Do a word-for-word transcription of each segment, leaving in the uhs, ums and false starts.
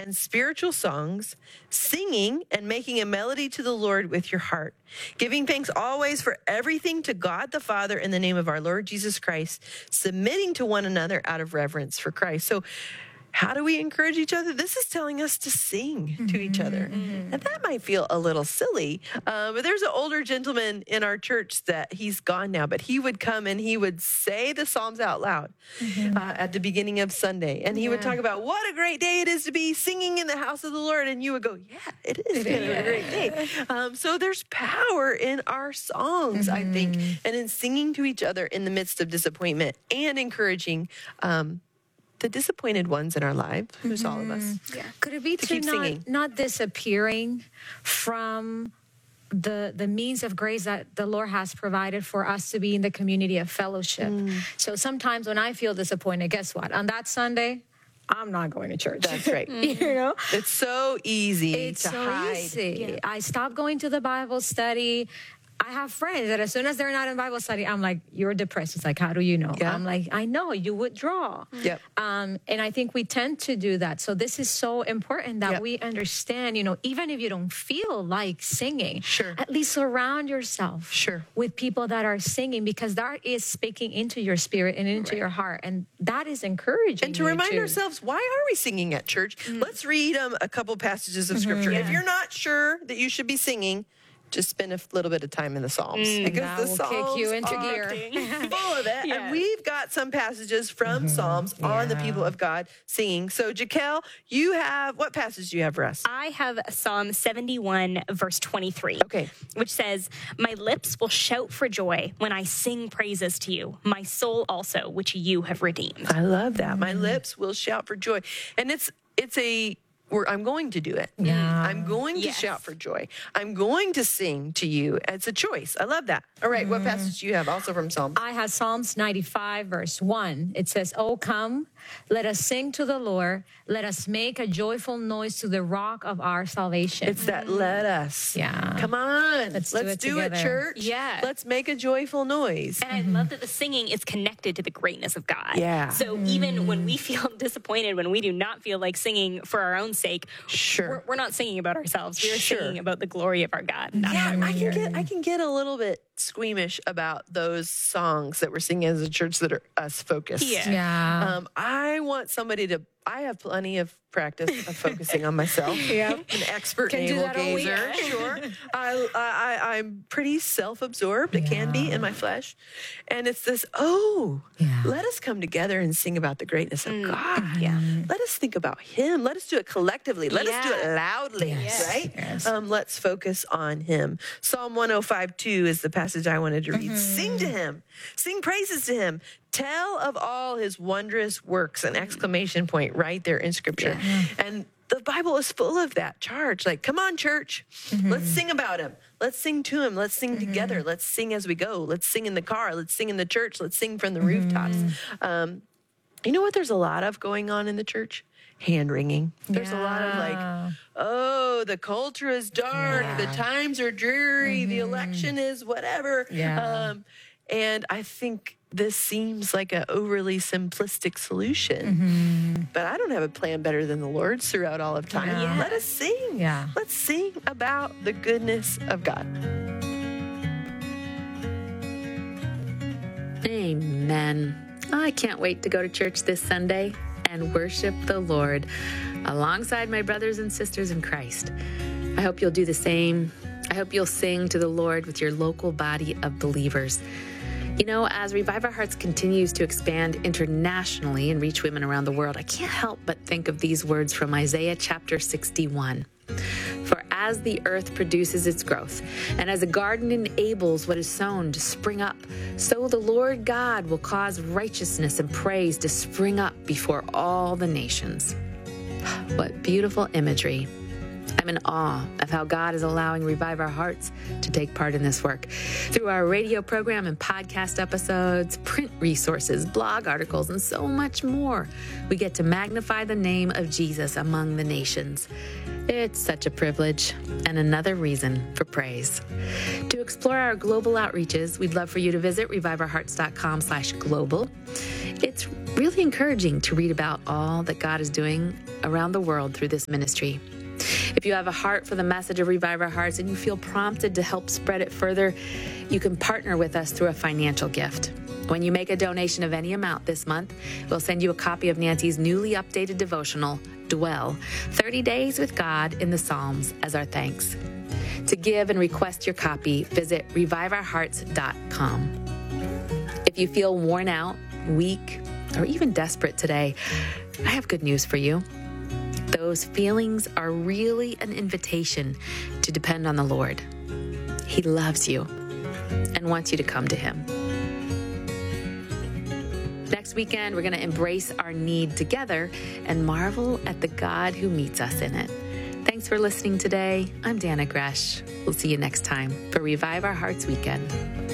and spiritual songs, singing and making a melody to the Lord with your heart, giving thanks always for everything to God the Father in the name of our Lord Jesus Christ, submitting to one another out of reverence for Christ. So how do we encourage each other? This is telling us to sing mm-hmm, to each other. Mm-hmm. And that might feel a little silly, uh, but there's an older gentleman in our church that he's gone now, but he would come and he would say the Psalms out loud mm-hmm. uh, at the beginning of Sunday. And he yeah. would talk about what a great day it is to be singing in the house of the Lord. And you would go, yeah, it is kind of a great day. Um, so there's power in our songs, mm-hmm. I think, and in singing to each other in the midst of disappointment and encouraging um the disappointed ones in our lives, who's mm-hmm. all of us. Yeah. Could it be to, to not, not disappearing from the the means of grace that the Lord has provided for us to be in the community of fellowship? Mm. So sometimes when I feel disappointed, guess what? On that Sunday, I'm not going to church. That's right. You know? It's so easy it's to so hide. Easy. Yeah. I stopped going to the Bible study. I have friends that as soon as they're not in Bible study, I'm like, you're depressed. It's like, how do you know? Yeah. I'm like, I know, you withdraw. Yep. Um, and I think we tend to do that. So this is so important that yep. we understand, you know, even if you don't feel like singing, sure. at least surround yourself sure. with people that are singing, because that is speaking into your spirit and into right. your heart. And that is encouraging. And to remind too. ourselves, why are we singing at church? Mm. Let's read um, a couple passages of mm-hmm, scripture. Yeah. If you're not sure that you should be singing, just spend a little bit of time in the Psalms. Mm, because that the will Psalms kick you into are gear. full of it. Yeah. And we've got some passages from mm-hmm. Psalms yeah. on the people of God singing. So, Jaquel, you have, what passage do you have for us? I have Psalm seventy-one, verse twenty-three. Okay. Which says, my lips will shout for joy when I sing praises to you, my soul also, which you have redeemed. I love that. Mm-hmm. My lips will shout for joy. And it's it's a... Where I'm going to do it. Yeah. I'm going to yes. shout for joy. I'm going to sing to you. It's a choice. I love that. All right. Mm. What passage do you have also from Psalms? I have Psalms ninety-five, verse one. It says, oh, come, let us sing to the Lord. Let us make a joyful noise to the rock of our salvation. It's that let us. Yeah. Come on. Let's, Let's do, do it, it, church. Yeah. Let's make a joyful noise. And mm-hmm. I love that the singing is connected to the greatness of God. Yeah. So mm. even when we feel disappointed, when we do not feel like singing for our own sake, sure. we're, we're not singing about ourselves. We're sure. singing about the glory of our God. That's yeah, I can get I can get a little bit squeamish about those songs that we're singing as a church that are us focused. Yeah. yeah. Um, I want somebody to, I have plenty of practice of focusing on myself. Yep. An expert can navel do that gazer. Sure. I, I, I'm pretty self-absorbed. Yeah. It can be in my flesh. And it's this, oh, yeah. let us come together and sing about the greatness of mm. God. Yeah. Let us think about him. Let us do it collectively. Let yeah. us do it loudly, yes. right? Yes. Um, let's focus on him. Psalm one oh five two is the passage I wanted to read. Mm-hmm. Sing to him. Sing praises to him. Tell of all his wondrous works, an exclamation point right there in Scripture. Yeah. And the Bible is full of that charge. Like, come on, church. Mm-hmm. Let's sing about him. Let's sing to him. Let's sing mm-hmm. together. Let's sing as we go. Let's sing in the car. Let's sing in the church. Let's sing from the mm-hmm. rooftops. Um, you know what there's a lot of going on in the church? Hand wringing. There's yeah. a lot of like, oh, the culture is dark. Yeah. The times are dreary. Mm-hmm. The election is whatever. Yeah. Um, and I think this seems like an overly simplistic solution. Mm-hmm. But I don't have a plan better than the Lord's throughout all of time. Yeah. Let us sing. Yeah. Let's sing about the goodness of God. Amen. I can't wait to go to church this Sunday and worship the Lord alongside my brothers and sisters in Christ. I hope you'll do the same. I hope you'll sing to the Lord with your local body of believers. You know, as Revive Our Hearts continues to expand internationally and reach women around the world, I can't help but think of these words from Isaiah chapter sixty-one. For as the earth produces its growth, and as a garden enables what is sown to spring up, so the Lord God will cause righteousness and praise to spring up before all the nations. What beautiful imagery. I'm in awe of how God is allowing Revive Our Hearts to take part in this work. Through our radio program and podcast episodes, print resources, blog articles, and so much more, we get to magnify the name of Jesus among the nations. It's such a privilege and another reason for praise. To explore our global outreaches, we'd love for you to visit revive our hearts dot com slash global. It's really encouraging to read about all that God is doing around the world through this ministry. If you have a heart for the message of Revive Our Hearts and you feel prompted to help spread it further, you can partner with us through a financial gift. When you make a donation of any amount this month, we'll send you a copy of Nancy's newly updated devotional, Dwell, thirty days with God in the Psalms, as our thanks. To give and request your copy, visit revive our hearts dot com. If you feel worn out, weak, or even desperate today, I have good news for you. Those feelings are really an invitation to depend on the Lord. He loves you and wants you to come to him. Next weekend, we're going to embrace our need together and marvel at the God who meets us in it. Thanks for listening today. I'm Dana Gresh. We'll see you next time for Revive Our Hearts Weekend.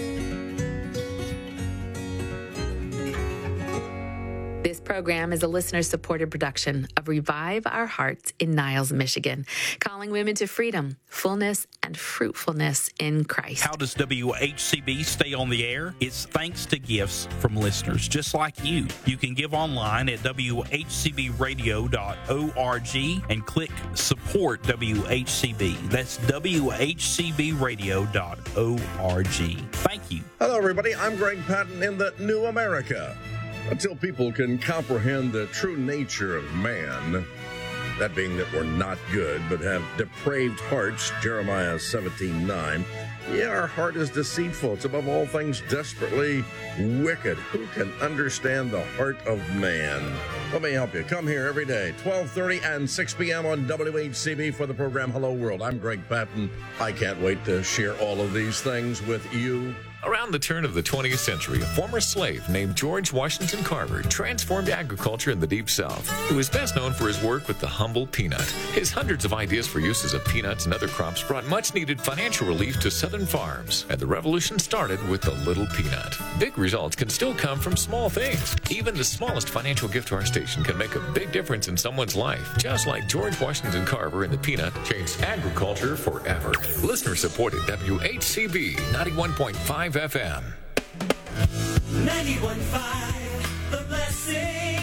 This program is a listener-supported production of Revive Our Hearts in Niles, Michigan, calling women to freedom, fullness, and fruitfulness in Christ. How does W H C B stay on the air? It's thanks to gifts from listeners just like you. You can give online at w h c b radio dot org and click Support W H C B. That's w h c b radio dot org. Thank you. Hello, everybody. I'm Greg Patton in the New America. Until people can comprehend the true nature of man, that being that we're not good but have depraved hearts, Jeremiah seventeen nine, yeah, our heart is deceitful. It's above all things desperately wicked. Who can understand the heart of man? Let me help you. Come here every day, twelve thirty and six p.m. on W H C B for the program Hello World. I'm Greg Patton. I can't wait to share all of these things with you. Around the turn of the twentieth century, a former slave named George Washington Carver transformed agriculture in the Deep South. He was best known for his work with the humble peanut. His hundreds of ideas for uses of peanuts and other crops brought much-needed financial relief to southern farms, and the revolution started with the little peanut. Big results can still come from small things. Even the smallest financial gift to our station can make a big difference in someone's life, just like George Washington Carver and the peanut changed agriculture forever. Listener-supported W H C B ninety-one point five F M. ninety-one point five, The Blessing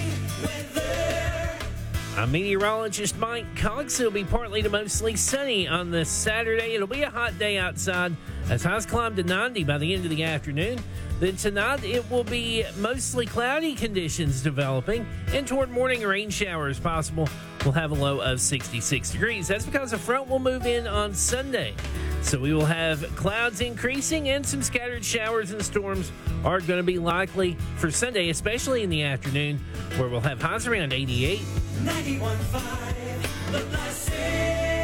Weather. I'm meteorologist Mike Cox. It'll be partly to mostly sunny on this Saturday. It'll be a hot day outside as highs climb to ninety by the end of the afternoon. Then tonight, it will be mostly cloudy conditions developing, and toward morning rain showers possible. We'll have a low of sixty-six degrees. That's because a front will move in on Sunday. So we will have clouds increasing, and some scattered showers and storms are going to be likely for Sunday, especially in the afternoon, where we'll have highs around eighty-eight. ninety-one point five, The Blessing.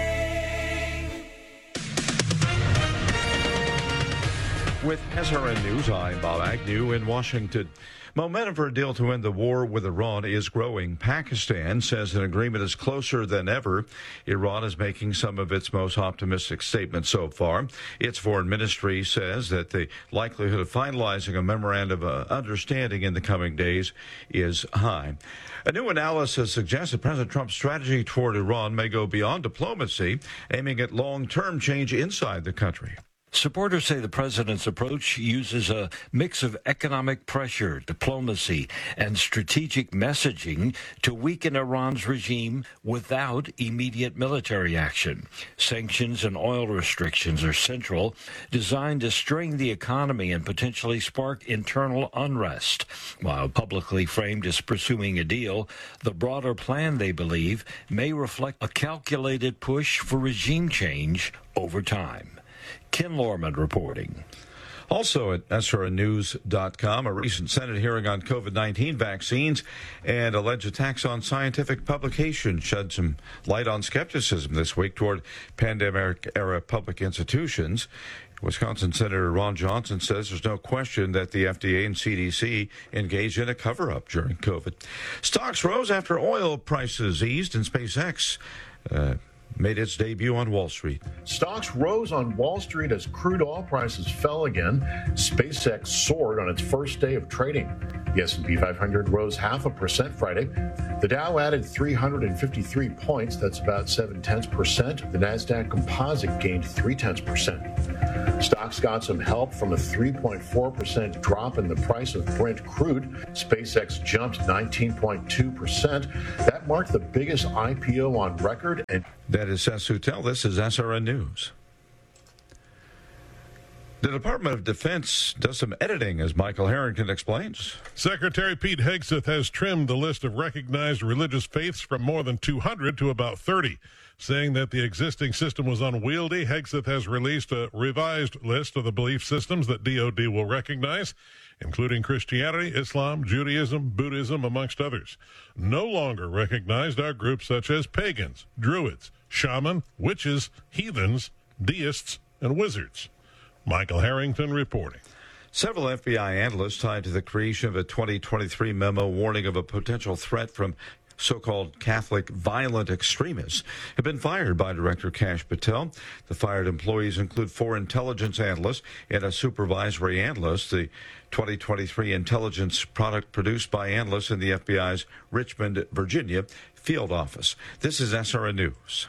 With S R N News, I'm Bob Agnew in Washington. Momentum for a deal to end the war with Iran is growing. Pakistan says an agreement is closer than ever. Iran is making some of its most optimistic statements so far. Its foreign ministry says that the likelihood of finalizing a memorandum of understanding in the coming days is high. A new analysis suggests that President Trump's strategy toward Iran may go beyond diplomacy, aiming at long-term change inside the country. Supporters say the president's approach uses a mix of economic pressure, diplomacy, and strategic messaging to weaken Iran's regime without immediate military action. Sanctions and oil restrictions are central, designed to strain the economy and potentially spark internal unrest. While publicly framed as pursuing a deal, the broader plan, they believe, may reflect a calculated push for regime change over time. Ken Lorman reporting. Also at S R N news dot com, a recent Senate hearing on COVID nineteen vaccines and alleged attacks on scientific publications shed some light on skepticism this week toward pandemic-era public institutions. Wisconsin Senator Ron Johnson says there's no question that the F D A and C D C engaged in a cover-up during COVID. Stocks rose after oil prices eased, and SpaceX uh, made its debut on Wall Street. Stocks rose on Wall Street as crude oil prices fell again. SpaceX soared on its first day of trading. The S and P five hundred rose half a percent Friday. The Dow added three hundred fifty-three points. That's about seven tenths percent. The Nasdaq Composite gained three tenths percent. Stocks got some help from a three point four percent drop in the price of Brent crude. SpaceX jumped nineteen point two percent. That marked the biggest I P O on record. And that is Seth Sutel. This is S R N News. The Department of Defense does some editing, as Michael Harrington explains. Secretary Pete Hegseth has trimmed the list of recognized religious faiths from more than two hundred to about thirty. Saying that the existing system was unwieldy, Hegseth has released a revised list of the belief systems that D O D will recognize, including Christianity, Islam, Judaism, Buddhism, amongst others. No longer recognized are groups such as pagans, druids, shaman, witches, heathens, deists, and wizards. Michael Harrington reporting. Several F B I analysts tied to the creation of a twenty twenty-three memo warning of a potential threat from so-called Catholic violent extremists have been fired by Director Kash Patel. The fired employees include four intelligence analysts and a supervisory analyst. The twenty twenty-three intelligence product produced by analysts in the F B I's Richmond, Virginia field office. This is S R N News.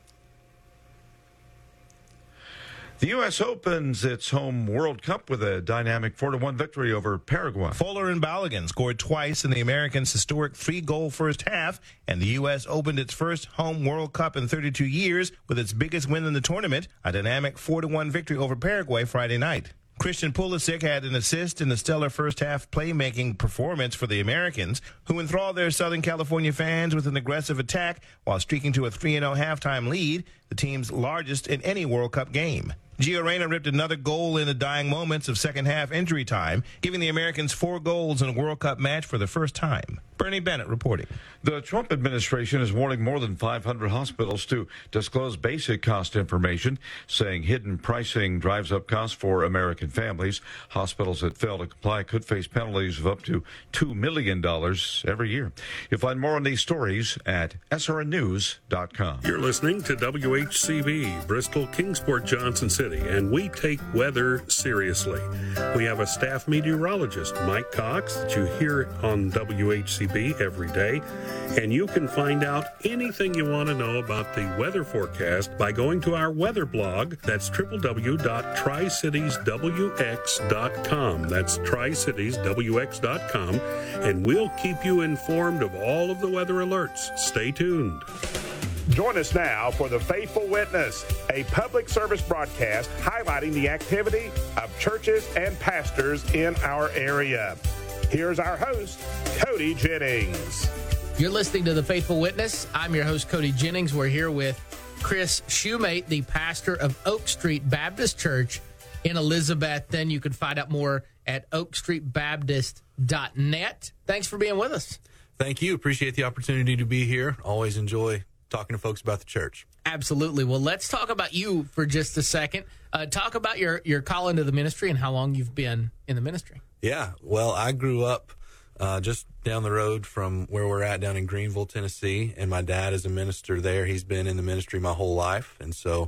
The U S opens its home World Cup with a dynamic four to one victory over Paraguay. Fuller and Balogun scored twice in the Americans' historic three-goal first half, and the U S opened its first home World Cup in thirty-two years with its biggest win in the tournament, a dynamic four to one victory over Paraguay Friday night. Christian Pulisic had an assist in the stellar first-half playmaking performance for the Americans, who enthralled their Southern California fans with an aggressive attack while streaking to a three and oh halftime lead, the team's largest in any World Cup game. Gio Reyna ripped another goal in the dying moments of second-half injury time, giving the Americans four goals in a World Cup match for the first time. Bernie Bennett reporting. The Trump administration is warning more than five hundred hospitals to disclose basic cost information, saying hidden pricing drives up costs for American families. Hospitals that fail to comply could face penalties of up to two million dollars every year. You'll find more on these stories at S R N news dot com. You're listening to W H C B, Bristol, Kingsport, Johnson City, and we take weather seriously. We have a staff meteorologist, Mike Cox, that you hear on W H C B every day, and you can find out anything you want to know about the weather forecast by going to our weather blog. That's w w w dot tri cities w x dot com. That's tri cities w x dot com, and we'll keep you informed of all of the weather alerts. Stay tuned. Join us now for The Faithful Witness, a public service broadcast highlighting the activity of churches and pastors in our area. Here's our host, Cody Jennings. You're listening to The Faithful Witness. I'm your host, Cody Jennings. We're here with Chris Shoemate, the pastor of Oak Street Baptist Church in Elizabethton. You can find out more at oak street baptist dot net. Thanks for being with us. Thank you. Appreciate the opportunity to be here. Always enjoy talking to folks about the church. Absolutely. Well, let's talk about you for just a second. Uh, talk about your, your call into the ministry and how long you've been in the ministry. Yeah. Well, I grew up uh, just down the road from where we're at down in Greenville, Tennessee, and my dad is a minister there. He's been in the ministry my whole life, and so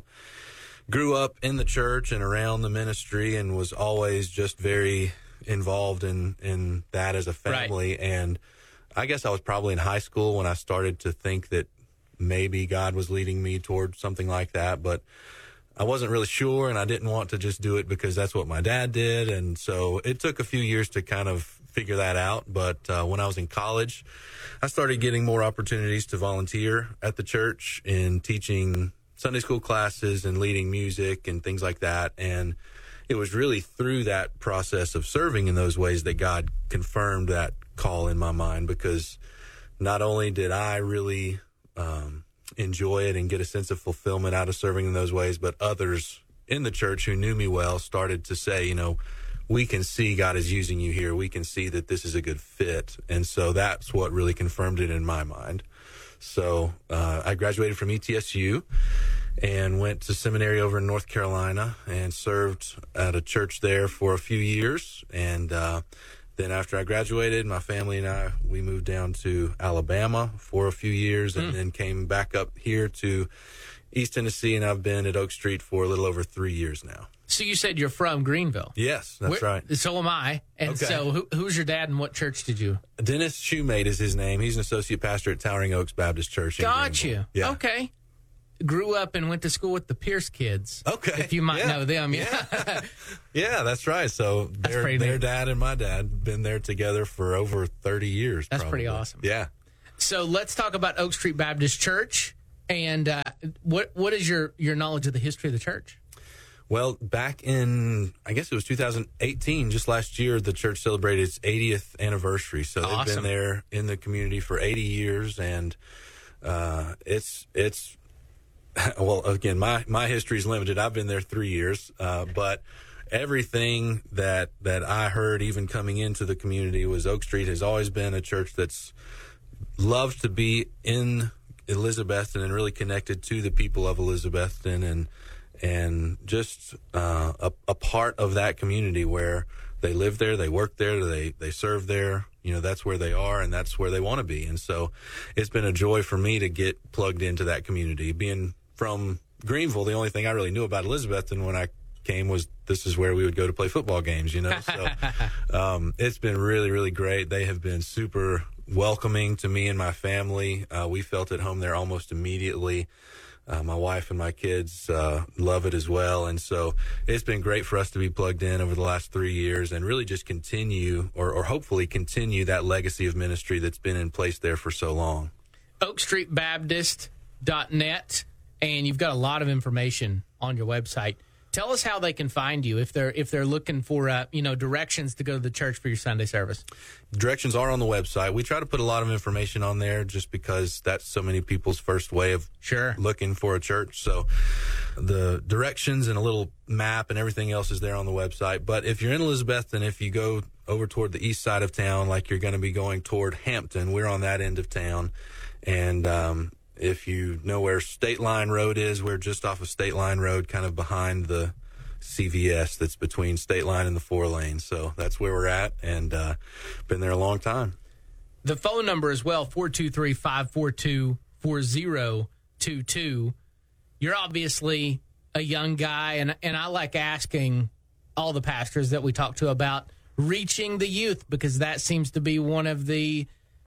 grew up in the church and around the ministry and was always just very involved in, in that as a family. Right. And I guess I was probably in high school when I started to think that maybe God was leading me toward something like that, but I wasn't really sure, and I didn't want to just do it because that's what my dad did. And so it took a few years to kind of figure that out. But uh, when I was in college, I started getting more opportunities to volunteer at the church in teaching Sunday school classes and leading music and things like that. And it was really through that process of serving in those ways that God confirmed that call in my mind, because not only did I really um, enjoy it and get a sense of fulfillment out of serving in those ways, but others in the church who knew me well started to say, you know, we can see God is using you here. We can see that this is a good fit. And so that's what really confirmed it in my mind. So uh, I graduated from E T S U and went to seminary over in North Carolina and served at a church there for a few years. And uh, then after I graduated, my family and I, we moved down to Alabama for a few years and mm. then came back up here to East Tennessee, and I've been at Oak Street for a little over three years now. So you said you're from Greenville. Yes, that's Where, right. So am I. And Okay. so who, who's your dad and what church did you? Dennis Shoemate is his name. He's an associate pastor at Towering Oaks Baptist Church. in Got Greenville. you. Yeah. Okay. Grew up and went to school with the Pierce kids. Okay. If you might Yeah. know them. Yeah. Yeah, that's right. So That's their, pretty their neat. dad and my dad been there together for over thirty years. That's probably. pretty awesome. Yeah. So let's talk about Oak Street Baptist Church. And uh, what what is your, your knowledge of the history of the church? Well, back in, I guess it was two thousand eighteen, just last year, the church celebrated its eightieth anniversary. So they've Awesome. been there in the community for eighty years, and uh, it's it's well, again, my my history is limited. I've been there three years, uh, but everything that that I heard, even coming into the community, was Oak Street has always been a church that's loved to be in Elizabethton and really connected to the people of Elizabethton, and and just uh, a, a part of that community where they live there, they work there, they they serve there. You know, that's where they are, and that's where they want to be. And so it's been a joy for me to get plugged into that community. Being from Greenville, the only thing I really knew about Elizabethton when I came was this is where we would go to play football games, you know. So um, it's been really, really great. They have been super welcoming to me and my family. Uh, we felt at home there almost immediately. Uh, my wife and my kids uh, love it as well. And so it's been great for us to be plugged in over the last three years and really just continue or, or hopefully continue that legacy of ministry that's been in place there for so long. oak street baptist dot net, and you've got a lot of information on your website. Tell us how they can find you if they're if they're looking for uh, you know directions to go to the church for your Sunday service. Directions are on the website. We try to put a lot of information on there just because that's so many people's first way of sure looking for a church. So the directions and a little map and everything else is there on the website. But if you're in Elizabethton, if you go over toward the east side of town, like you're going to be going toward Hampton, we're on that end of town. And um, if you know where State Line Road is, we're just off of State Line Road, kind of behind the C V S that's between State Line and the four lanes. So that's where we're at, and uh, been there a long time. The phone number as well, four two three, five four two, four zero two two. You're obviously a young guy, and, and I like asking all the pastors that we talk to about reaching the youth, because that seems to be one of the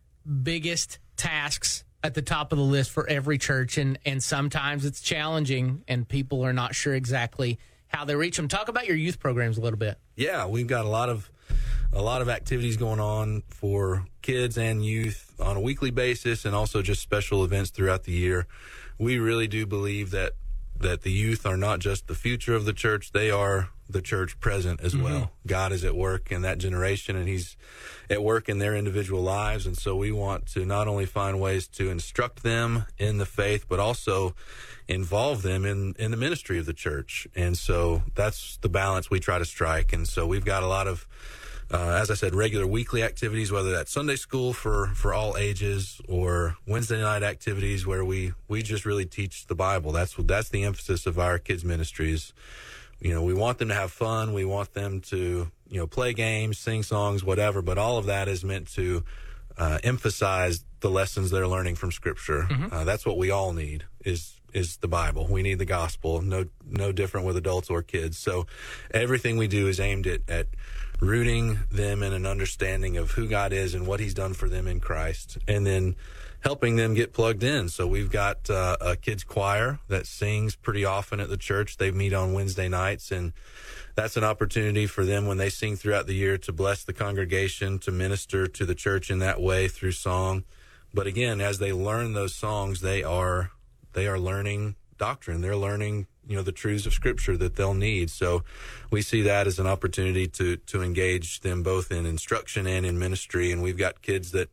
biggest tasks at the top of the list for every church, and, and sometimes it's challenging, and people are not sure exactly how they reach them. Talk about your youth programs a little bit. Yeah, we've got a lot of a lot of activities going on for kids and youth on a weekly basis, and also just special events throughout the year. We really do believe that that the youth are not just the future of the church, they are the church present as well. Mm-hmm. God is at work in that generation, and he's at work in their individual lives. And so we want to not only find ways to instruct them in the faith, but also involve them in, in the ministry of the church. And so that's the balance we try to strike. And so we've got a lot of, uh, as I said, regular weekly activities, whether that's Sunday school for, for all ages or Wednesday night activities where we, we just really teach the Bible. That's that's the emphasis of our kids' ministries. You know, we want them to have fun. We want them to, you know, play games, sing songs, whatever. But all of that is meant to uh, emphasize the lessons they're learning from Scripture. Mm-hmm. Uh, that's what we all need is is the Bible. We need the gospel. No no different with adults or kids. So everything we do is aimed at, at rooting them in an understanding of who God is and what he's done for them in Christ, and then helping them get plugged in. So we've got uh, a kids choir that sings pretty often at the church. They meet on Wednesday nights, and that's an opportunity for them when they sing throughout the year to bless the congregation, to minister to the church in that way through song. But again, as they learn those songs, they are they are learning doctrine. They're learning, you know, the truths of Scripture that they'll need. So we see that as an opportunity to to engage them both in instruction and in ministry. And we've got kids that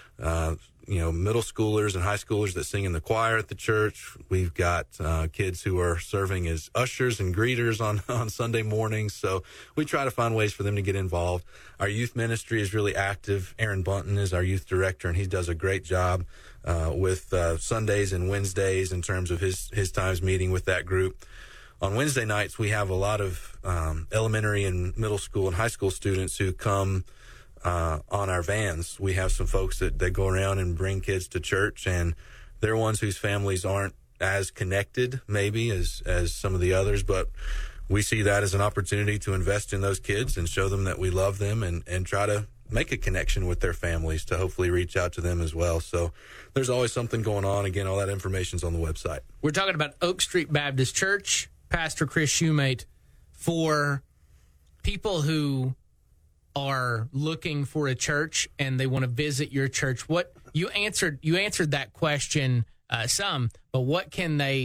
uh you know, middle schoolers and high schoolers that sing in the choir at the church. We've got uh, kids who are serving as ushers and greeters on, on Sunday mornings. So we try to find ways for them to get involved. Our youth ministry is really active. Aaron Bunton is our youth director, and he does a great job uh, with uh, Sundays and Wednesdays in terms of his, his times meeting with that group. On Wednesday nights, we have a lot of um, elementary and middle school and high school students who come Uh, on our vans. We have some folks that, that go around and bring kids to church, and they're ones whose families aren't as connected maybe as as some of the others, but we see that as an opportunity to invest in those kids and show them that we love them and, and try to make a connection with their families to hopefully reach out to them as well. So there's always something going on. Again, all that information's on the website. We're talking about Oak Street Baptist Church, Pastor Chris Shoemate, for people who are looking for a church and they want to visit your church. What you answered, you answered that question uh, some, but what can they